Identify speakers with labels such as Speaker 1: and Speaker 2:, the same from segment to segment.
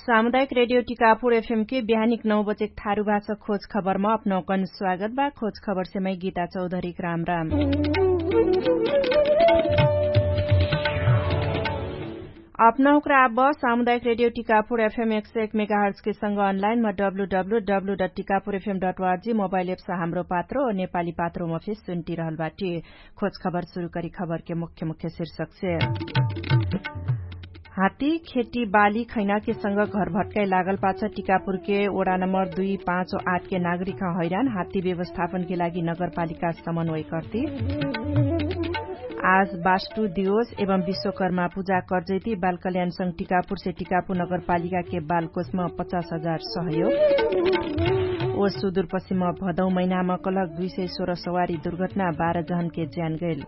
Speaker 1: सामुदायिक radio Tikapur FM के बिहानिक 9 बजे थारू भाषा खोज खबरमा अपनौकन स्वागत बा। खोज खबर से मैं गीता चौधरी राम राम। अपना उकरा अब सामुदायिक रेडियो टिकापुर एफएम 101 मेगाहर्ज के संग अनलाइन में www.tikapurfm.org मोबाइल एप से हाम्रो पात्रो और नेपाली पात्रो में फिर सुनती रहल बाटी। खोज खबर शुरू करी खबर के मुख्य मुख्य शीर्षक से। हाथी खेती बाली खैना के संग घर भटकाई लागल पाछ टिकापुर के वडा नम्बर 2, 5 और 8 के नागरिक हैरान। हाथी व्यवस्थापन के लागि नगरपालिका समन्वय करती। आज वास्तु दिवस एवं विश्वकर्मा पूजा करजैती बाल कल्याण संघ टिकापुर से टिकापुर नगरपालिका के बालकोष में 50,000 सहयोग। ओ सुदूरपश्चिम भदौ महीना में कलक 216 सवारी दुर्घटना 12 जन के ज्यान गयल।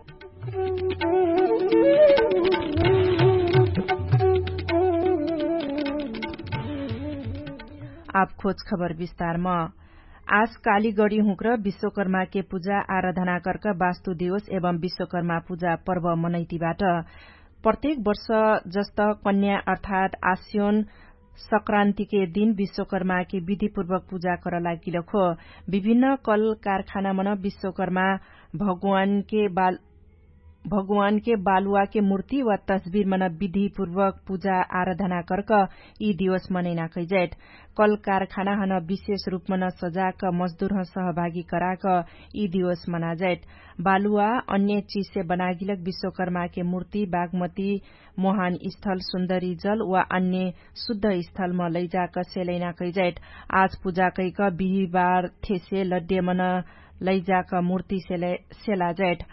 Speaker 1: अब खोज खबर विस्तार में। आज कालीगढ़ी हुक्र विश्वकर्मा के पूजा आराधना करक वास्तु दिवस एवं विश्वकर्मा पूजा पर्व मनैतीबाट प्रत्येक वर्ष जस्ता कन्या अर्थात आश्विन संक्रांति के दिन विश्वकर्मा की विधिपूर्वक पूजा कर लागिलखो। विभिन्न कल कारखाना मन विश्वकर्मा भगवान के बालुआ के मूर्ति व तस्वीर मन विधि पूर्वक पूजा आराधना करक यी दिवस मनैना कैजैट। कल कारखाना हन विशेष रूप मन सजाक मजदूर सहभागी कराक यी दिवस मनाजैट। बालुआ अन्य चीज से बनागिलक विश्वकर्मा के मूर्ति बागमती मोहान स्थल सुन्दरी जल व अन्य शुद्ध स्थल में लैजाक सेलैना कैजैट। आज पूजा कैक बिहिबार थेसे लड्डे मन लैजाक मूर्ति सेलाजैट।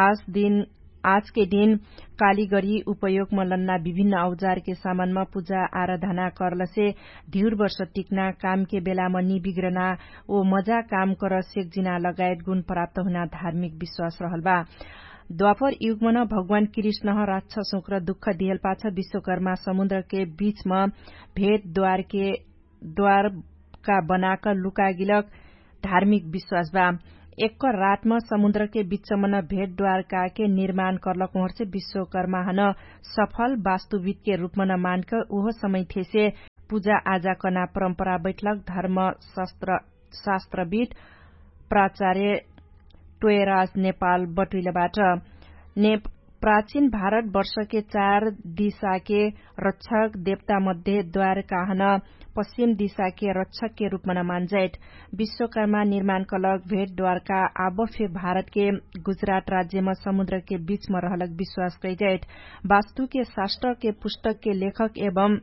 Speaker 1: आज के दिन कालीगढ़ी उपयोग में लन्ना विभिन्न औजार के सामान में पूजा आराधना करल से ढेर वर्ष टिकना काम के बेला में निबिग्रना ओ मजा काम कर सेक जिना लगायत गुण प्राप्त हुना धार्मिक विश्वास रहल बा। द्वापर युग में भगवान कृष्ण राक्षसों र दुख दियल पाछ विश्वकर्मा समुद्र के बीच में भेद द्वार का बनाकर लुका गिलक धार्मिक विश्वास बा। एक रात में समुद्र के बीच मन भेद द्वारका के निर्माण करलक ओहर से विश्वकर्मा हन सफल वास्तुविद के रूप में मानकर ओह समय थे से पूजा आजा करना परंपरा बैठलक। धर्म शास्त्रविद प्राचार्य टोयराज नेपाल बटुइलबाट प्राचीन भारत वर्ष के 4 दिशा के रक्षक देवता मध्य द्वारका हन पश्चिम दिशा के रक्षक के रूप में मानजैट। विश्वकर्मा निर्माण कलक भेद द्वारका आब फिर भारत के गुजरात राज्य में समुद्र के बीच में रहलक विश्वास कैजैट। वास्तु के शास्त्र के पुस्तक के लेखक एवं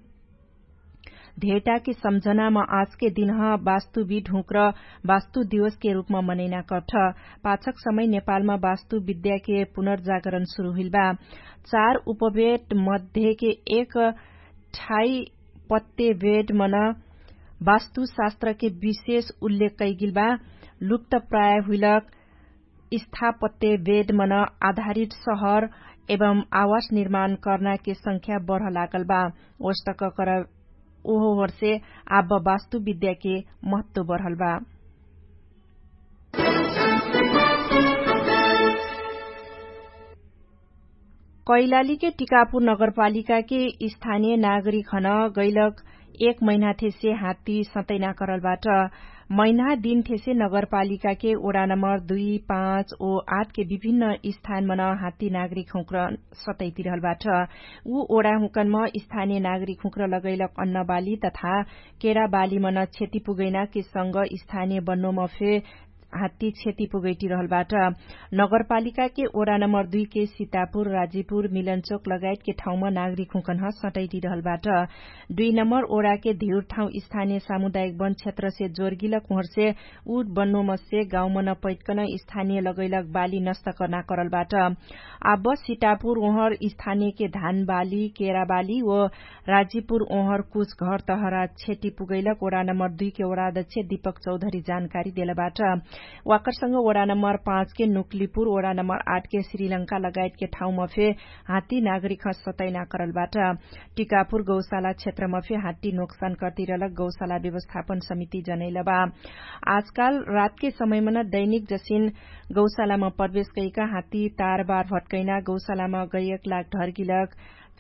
Speaker 1: धेटा की समझना में आज के दिन वास्तुविद हुक्र वास्तु दिवस के रूप में मनैना कठ। पाछक समय नेपाल में वास्तु विद्या के पुनर्जागरण शुरू हुइल बा। 4 उपवेद मध्य के एक ठाई पत्ते वेद मन वास्तु शास्त्र के विशेष उल्लेख कैगिल बा। लुप्त प्राय हुइलक स्थापत्य वेद मन आधारित शहर एवं आवास निर्माण करना के संख्या बढ़ लागल बा। वस्तक कर ओहोर से अब वास्तु विद्या के महत्व बढ़ल बा। कैलाली के टिकापुर नगरपालिका के स्थानीय नागरिक हन गैलक 1 महीना थे से हाथी सतैना करलबाट महीना दिन थे से नगरपालिका के वडा नम्बर 2, 5 और 8 के विभिन्न स्थान मन हाथी नागरिक हुक्र सतैती रहलबाट ऊ ओडा हुकन में स्थानीय नागरिक हुक्र लगैलक अन्न बाली तथा केरा बाली मन क्षति पुगैना के संग स्थानीय बन्नो में फे हाथी क्षति पुगैटी रहलबाट नगरपालिका के वडा नम्बर 2 के सीतापुर राजीपुर मिलनचोक लगायत के ठाउँमा नागरिक हुकन सटैटी रहलबाट 2 नम्बर वडा के धेर ठाउँ स्थानीय सामुदायिक वन क्षेत्र से जोरगिलक ओहर से ऊ बन्नो में से गाउँ मन पैटकन स्थानीय लगैलक बाली नष्ट करना करलबाट अब सीतापुर ओहर स्थानीय के धान बाली केरा बाली व राजीपुर ओहर कुछ घर तहरा क्षति पुगैलक वडा नम्बर 2 के वडा अध्यक्ष दीपक चौधरी जानकारी देलबाट। वाकरसँग वडा नम्बर 5 के नुकलीपुर वडा नम्बर 8 के श्रीलंका लगायत के ठाउँमा फे हाथी नागरिक सतैना करलबाट टिकापुर गौशाला क्षेत्रमा फे हाथी नोक्सान करतिरलक गौशाला व्यवस्थापन समिति जनैलबा। आजकल रात के समयमा दैनिक जसिन गौशालामा प्रवेश कैका हाथी तारबार भटकैना गौशालामा गैयक लाग ढर्गिलक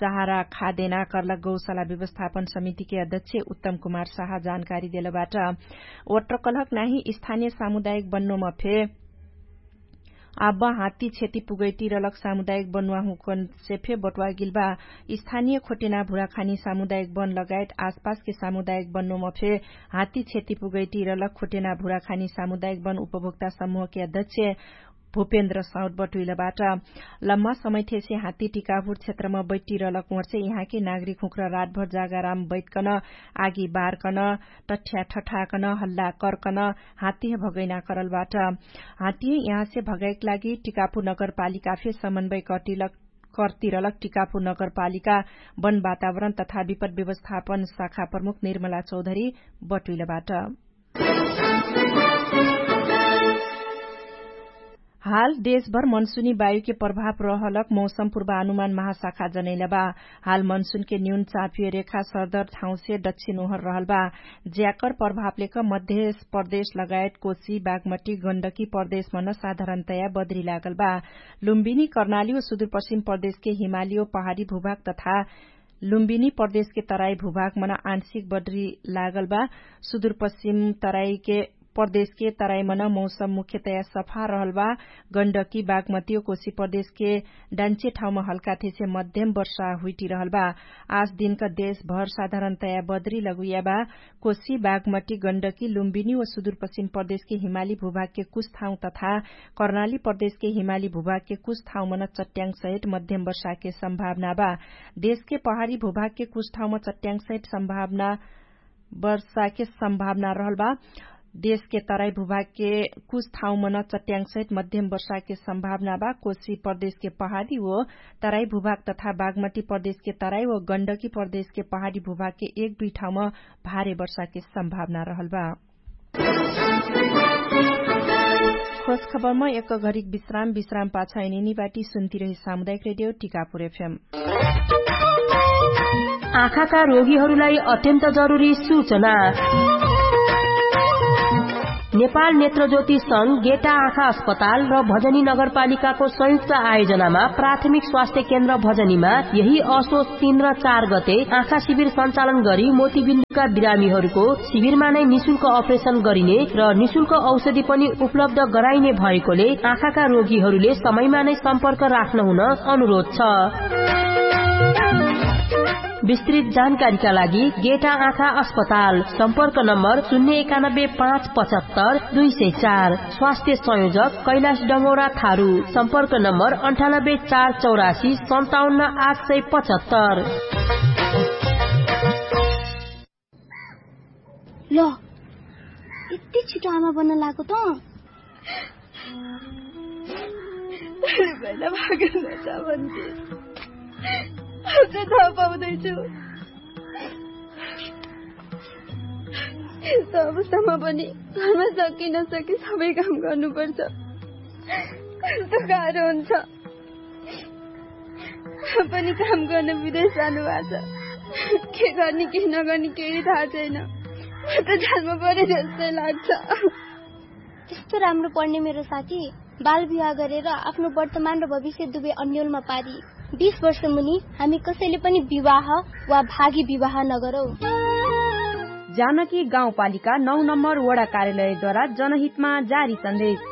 Speaker 1: चाहरा खादेना कर्लक गौशाला व्यवस्थापन समिति के अध्यक्ष उत्तम कुमार शाह जानकारी देलबाट ओट्र कलहक नाही स्थानीय सामुदायिक बन्नोमा फे अब हात्ती क्षति पुगैटी रलक सामुदायिक बनुवा हुकन सेफे बटुवा गिल्बा स्थानीय खोटेना भुराखानी सामुदायिक वन लगायत आसपास के सामुदायिक बन्नोमा फे हात्ती क्षति पुगैटी रलक खोटेना भुराखानी सामुदायिक वन उपभोक्ता समूह के अध्यक्ष भूपेन्द्र साउद बटुइलबाट लम्बा समय थेसे हात्ती टिकापुर क्षेत्रमा बैठी रलक वर्षे यहाँके नागरिक हुक्र रातभर जागाराम बैठकन आगी बारकन टठ्या ठठाकन हल्ला करकन हात्ती भगैना करलबाट हात्ती यहाँ से भगाइक लागि टिकापुर नगरपालिका फे समन्वय करतिरलक टिकापुर नगरपालिका वन वातावरण तथा विपद व्यवस्थापन शाखा प्रमुख निर्मला चौधरी बटुइलबाट हाल देशभर मनसूनी वायु के प्रभाव रहलक मौसम पूर्वानुमान महाशाखा जनैलबा हाल मनसून के न्यून चापिय रेखा सरदर ठाउँ से दक्षिण ओहर रहलबा ज्याकर प्रभावले मध्य प्रदेश लगायत कोशी बागमती गण्डकी प्रदेश मन साधारणतया बदरी लागल बा लुम्बिनी कर्णाली और सुदूरपश्चिम प्रदेश के हिमाली पहाड़ी भूभाग तथा लुम्बिनी प्रदेश के तराई भूभाग मन आंशिक बदरी लागल बा सुदूरपश्चिम तराई के प्रदेश के तराई मन मौसम मुख्यतया सफा रहल बा गण्डकी बागमती और कोशी प्रदेश के डान्चे ठाउँमा हल्का थेसे मध्यम वर्षा हुइटी रहल बा आज दिन का देशभर साधारणतया बदरी लगुया बा कोशी बागमती गण्डकी लुम्बिनी और सुदूरपश्चिम प्रदेश के हिमाली भूभाग के कुछ ठाउँ तथा कर्णाली प्रदेश के हिमाली भूभाग के कुछ ठाउँ मन चट्याङ सहित मध्यम वर्षा के सम्भावना बा देश के पहाड़ी भूभाग के कुछ ठाउँमा चट्याङ सहित वर्षा के सम्भावना रहल बा देश के तराई भूभाग के कुछ ठाउँ मन चट्याङ सहित मध्यम वर्षा के सम्भावना बा कोशी प्रदेश के पहाड़ी व तराई भूभाग तथा बागमती प्रदेश के तराई व गण्डकी प्रदेश के पहाड़ी भूभाग के एक दुई ठाउँमा भारी वर्षा के सम्भावना रहल बा खोज खबरमा एक घड़ी विश्राम पाछा एनिनीबाटी सुन्तिरहे सामुदायिक रेडियो टिकापुर एफएम
Speaker 2: आँखाका रोगीहरूलाई अत्यन्त जरुरी सूचना नेपाल नेत्रज्योति संघ गेटा आँखा अस्पताल र भजनी नगरपालिकाको संयुक्त आयोजनामा प्राथमिक स्वास्थ्य केन्द्र भजनीमा यही असोज 3 र 4 गते आँखा शिविर सञ्चालन गरी मोतीबिन्दुका बिरामीहरूको शिविरमा नै निशुल्क अपरेशन गरिने र निशुल्क औषधि पनि उपलब्ध गराइने भएकोले आँखाका रोगीहरूले समयमा नै सम्पर्क राख्न हुन अनुरोध छ विस्तृत जानकारीका लागि गेटा आँखा अस्पताल सम्पर्क नम्बर 091575204 स्वास्थ्य संयोजक कैलाश डंगौरा थारू सम्पर्क नम्बर 98484 57875
Speaker 3: ल यति छिटो आमा बन्न लाग्यो त
Speaker 4: पहिला भागेर छ भन्थे आज थाहा पाउँदैछु यस्तो अवस्थामा पनि घरमा सकि नसकी सबै काम गर्नुपर्छ कस्तो गाह्रो हुन्छ पनि काम गर्न विदेश जानु भएको छ के गर्ने के नगर्ने केही थाहा छैन म त जान्नु पर्यो जस्तै लाग्छ
Speaker 3: त्यस्तो राम्रो पढ्ने मेरो साथी बाल विवाह गरेर आफ्नो वर्तमान र भविष्य दुवै अन्यलमा पारी 20 वर्ष मुनि हामी कसैले पनि विवाह वा भागी विवाह नगरौ।
Speaker 5: जानकी गाउँपालिका 9 नम्बर वडा कार्यालयद्वारा जनहितमा जारी सन्देश।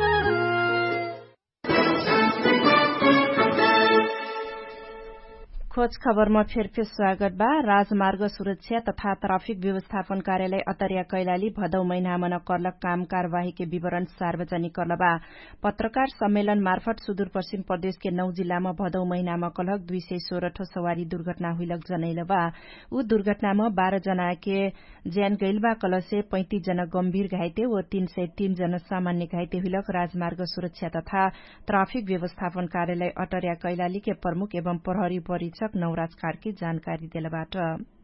Speaker 1: खोज खबरमा फेरफेर स्वागत बा राजमार्ग सुरक्षा तथा ट्राफिक व्यवस्थापन कार्यालय अतरिया कैलाली भदौ महिनामा नकर्लक काम कार्यवाही के विवरण सार्वजनिक करलबा पत्रकार सम्मेलन मार्फत सुदूरपश्चिम प्रदेश के 9 जिल्लामा भदौ महिनामा कलहक 216 सवारी दुर्घटना हुइलक जनैलबा उ दुर्घटनामा 12 जना के ज्यान गइलबा कलसे 35 जना गम्भीर घाइते व 303 जना सामान्य घाइते हुइलक राजमार्ग सुरक्षा तथा ट्राफिक व्यवस्थापन कार्यालय अतरिया कैलाली के प्रमुख एवं प्रहरी परीक्षक नवराज कार्की जानकारी दिलबाट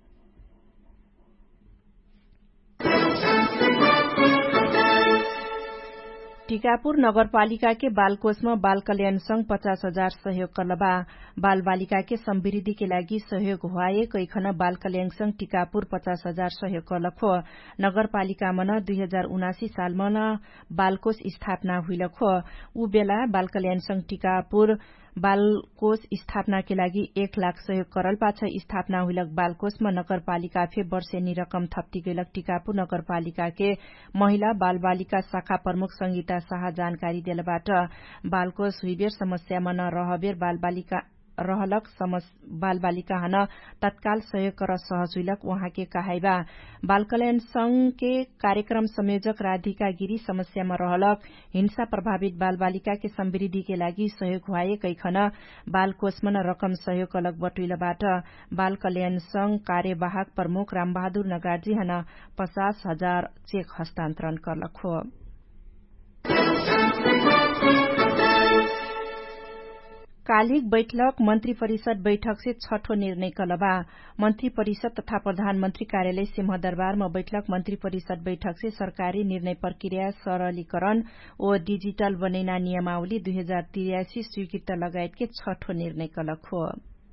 Speaker 1: टीकापुर नगरपालिका के बालकोषमा बाल कल्याण संघ 50,000 सहयोग करलबा बाल बालिका के समृद्धि के लागि सहयोग हुआए कैखन बाल कल्याण संघ टीकापुर 50,000 सहयोग करलखो नगरपालिका मन 2079 सालमा बालकोष स्थापना हुइलखो उ बेला बाल कल्याण संघ टीकापुर बालकोष स्थापना के लागि 1 लाख सहयोग करल पाछ स्थापना हुइलक बालकोषमा नगरपालिका फे वर्षेनी रकम थप्ती गइलक टिकापुर नगरपालिका के महिला बाल बालिका शाखा प्रमुख संगीता शाह जानकारी देलबाट बालकोष हुइबेर समस्यामा न रहबेर रहलक बाल बालिका हन तत्काल सहयोग कर सहज हुइलक वहाँ के कहाइबा बाल कल्याण संघ के कार्यक्रम संयोजक राधिका गिरी समस्यामा रहलक हिंसा प्रभावित बाल बालिका के समृद्धि के लागि सहयोग हुए कैखन बाल कोषमा न रकम सहयोग अलग बटुइलबाट बाल कल्याण संघ कार्यवाहक प्रमुख रामबहादुर नगार्जी हन 50,000 चेक हस्तान्तरण करलक हो। कालिक बैठक मंत्री परिषद बैठक से छठो निर्णय कलबा मंत्री परिषद तथा प्रधानमंत्री कार्यालय सिंहदरबारमा बैठक मंत्री परिषद बैठक से सरकारी निर्णय प्रक्रिया सरलीकरण और डिजिटल बनेना नियमावली 2083 स्वीकृत लगायत के छठो निर्णय कलक हो।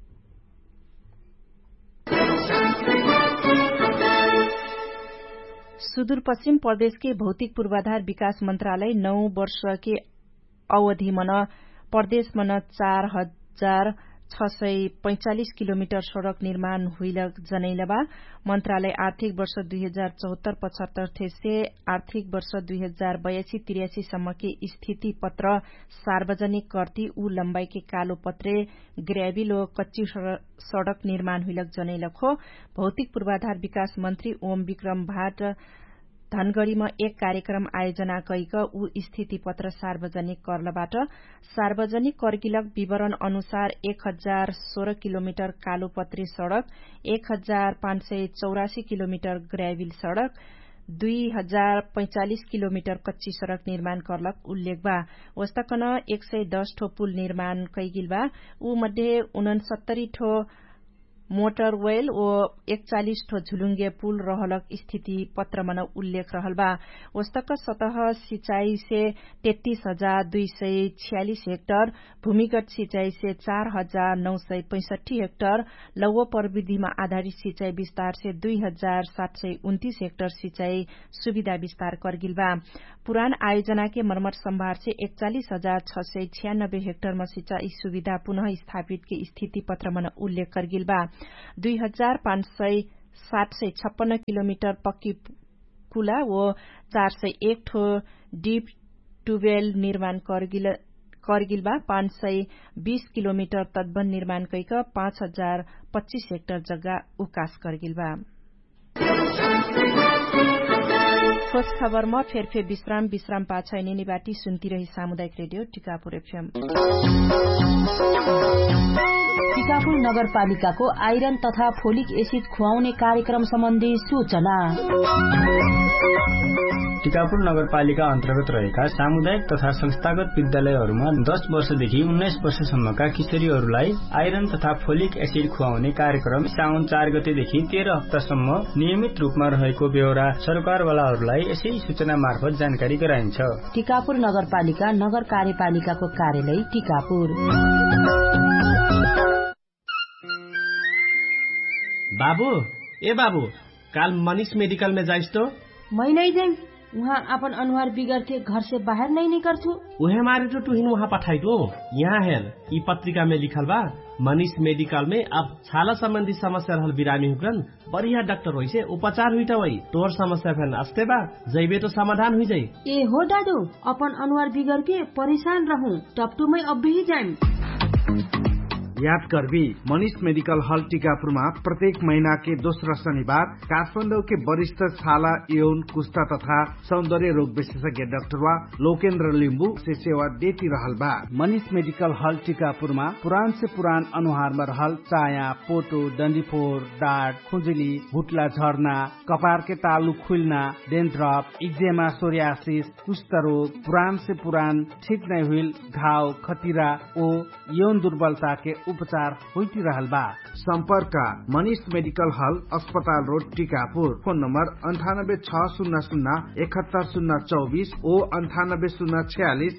Speaker 1: सुदूरपश्चिम प्रदेश के भौतिक पूर्वाधार विकास मंत्रालय 9 वर्ष के अवधि मन प्रदेश मन 4,645 किलोमीटर सड़क निर्माण हुइलक जनैलबा मंत्रालय आर्थिक वर्ष 2074-75 से आर्थिक वर्ष 2082-83 सम्म के स्थिति पत्र सार्वजनिक करती ऊ लंबाई के कालो पत्रे ग्रेविल और कच्ची सड़क निर्माण हुइलक जनैलक हो। भौतिक पूर्वाधार विकास मंत्री ओम विक्रम भाट धनगढ़ीमा एक कार्यक्रम आयोजना कइक ऊ स्थिति पत्र सार्वजनिक करलबाट सार्वजनिक करगिलक विवरण अनुसार 1016 किलोमीटर कालोपत्री सड़क 1584 किलोमीटर ग्रेविल सड़क 2045 किलोमीटर कच्ची सड़क निर्माण करलक उल्लेख बा। वस्तकन 110 ठो पुल निर्माण कइगिल बा ऊ मध्ये 69 ठो मोटर वेल और 41 ठो झुलुंगे पुल रहलक स्थिति पत्र मन उल्लेख रहल बा। वस्तक सतह सिंचाई से 33,246 हेक्टर भूमिगत सिंचाई से 4,965 हेक्टर लौह प्रविधिमा आधारित सिंचाई विस्तार से 2,729 हेक्टर सिंचाई सुविधा विस्तार करगिल बा। पुरान आयोजना के मर्मत सम्भार से 41,696 हेक्टरमा सिंचाई सुविधा पुनः स्थापित के स्थिति पत्र मन उल्लेख करगिल बा। 2,556 किलोमीटर पक्की पुला व 401 ठो डीप ट्यूबवेल निर्माण करगिल बा। 520 किलोमीटर तटबंध निर्माण कइक 5,025 हेक्टर जग्गा उकास करगिल बा। खोज खबरमा फेरफेर विश्राम पाछा निबाटी सुनती रही सामुदायिक रेडियो टिकापुर एफएम।
Speaker 2: टिकापुर नगरपालिकाको आइरन तथा फोलिक एसिड खुवाउने कार्यक्रम सम्बन्धी सूचना।
Speaker 6: टिकापुर नगरपालिका अन्तर्गत रहेका सामुदायिक तथा संस्थागत विद्यालयहरूमा 10 वर्षदेखि 19 वर्षसम्मका किशोरीहरूलाई आइरन तथा फोलिक एसिड खुवाउने कार्यक्रम साउन 4 गतेदेखि 13 हप्तासम्म नियमित रूपमा रहेको बेहोरा सरकारवालाहरूलाई यसै सूचना मार्फत जानकारी गराइन्छ।
Speaker 2: टिकापुर नगरपालिका नगर कार्यपालिकाको कार्यालय टिकापुर।
Speaker 7: बाबू काल मनीष मेडिकल में जाइस तो?
Speaker 2: मैं नहीं जाऊँ, वहाँ अपन अनुहार बिगड़ के घर से बाहर नहीं करथू।
Speaker 7: उहे मारे तो तुहिन वहाँ पठाई दो। यहाँ हेर ई पत्रिका में लिखल बा मनीष मेडिकल में अब छाला संबंधी समस्या रहल बिरामी हुकन बढ़िया डॉक्टर होई से उपचार हुई वही तोर समस्या फैन अस्ते बा जैबे तो समाधान हुई जाई।
Speaker 2: ए हो दादू अपन अनुहार बिगड़ के परेशान रहूं टपटू में अब भी जाए।
Speaker 8: याद करबी मनीष मेडिकल हॉल टीकापुरमा प्रत्येक महीना के दोस्रो शनिबार काठमाडौँ के वरिष्ठ छाला यौन कुष्ठा तथा सौंदर्य रोग विशेषज्ञ डाक्टर लोकेन्द्र लिम्बू से सेवा देती रहल बा। मनीष मेडिकल हॉल टीकापुरमा पुरान से पुरान अनुहारमा रहल चाया पोटो डन्डीफोर डाँट खुजुली भुटला झर्ना कपार के तालु खुल्ना डेन्ड्रप इक्जेमा सोरियासिस कुष्ठ रोग पुरान से पुरान ठीक नहीं हुई घाव खतिरा ओ यौन दुर्बलता के उपचार होती रहल बा। संपर्क मनीष मेडिकल हॉल अस्पताल रोड टीकापुर। फोन नंबर 9860071024 ओ 9806477417।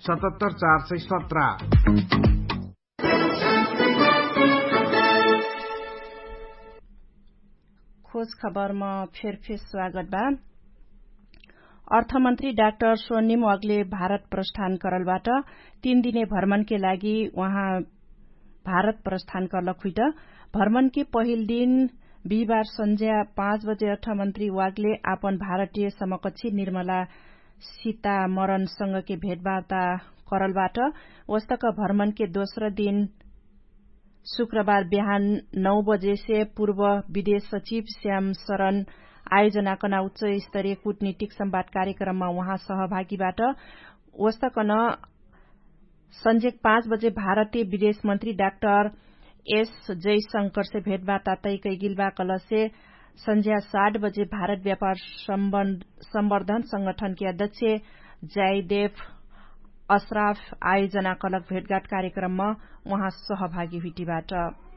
Speaker 1: खोज खबरमा फेर स्वागत बा। अर्थमन्त्री डाक्टर स्वर्णिम वाग्ले भारत प्रस्थान करलबाट 3 दिने भ्रमण के लागि वहाँ भारत प्रस्थान करलक हुइट भ्रमण के पहिल दिन बिहिबार संध्या 5 बजे अर्थमन्त्री वाग्ले आपन भारतीय समकक्षी निर्मला सीतामरण के भेटवार्ता करलबाट वस्तक भ्रमण के दोस्रो दिन शुक्रबार बिहान 9 बजे से पूर्व विदेश सचिव श्याम शरण आयोजनाकना उच्च स्तरीय कूटनीतिक संवाद कार्यक्रममा उहाँ सहभागीबाट वस्तकन संजेक 5 बजे भारतीय विदेश मन्त्री डाक्टर एस जयशंकर से भेटवार्ता तय कैगिलबा कलसे संध्या 7 बजे भारत व्यापार संवर्धन संगठन के अध्यक्ष जयदेव अशराफ आयोजना कलक भेटघाट कार्यक्रममा उहाँ सहभागी हुइटीबाट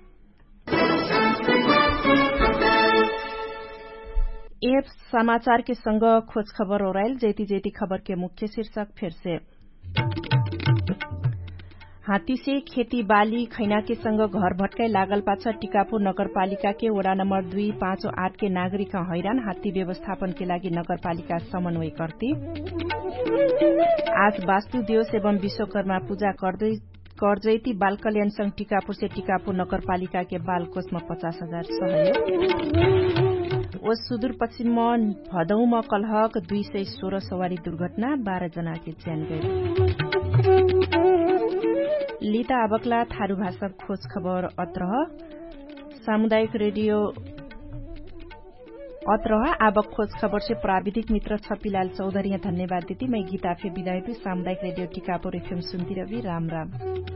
Speaker 1: एफ समाचार के संग खोज खबर ओराइल जेती खबर के मुख्य शीर्षक फिर से हाथी से खेती बाली खैना के संग घर भटकाई लागल पाछा टीकापुर नगरपालिका के वडा नम्बर 2, 5 और 8 के नागरिक हैरान हाथी व्यवस्थापन के लागि नगरपालिका समन्वय करती आज वास्तु दिवस एवं विश्वकर्मा पूजा करजैती बाल कल्याण संघ टीकापुर से टीकापुर नगरपालिका के बाल कोषमा 50,000 सहयोग ओ सुदूरपश्चिम भदौमा कलहक 216 सवारी दुर्घटना 12 जना के ज्यान गए लिता आबकला थारू भाषा खोज खबर अत्रह सामुदायिक रेडियो अत्रह आबक खोज खबर से प्राविधिक मित्र छपिलाल चौधरी धन्यवाद देती मैं गीता फे विदाई सामुदायिक रेडियो टीकापुर एफएम सुनती रवि राम राम।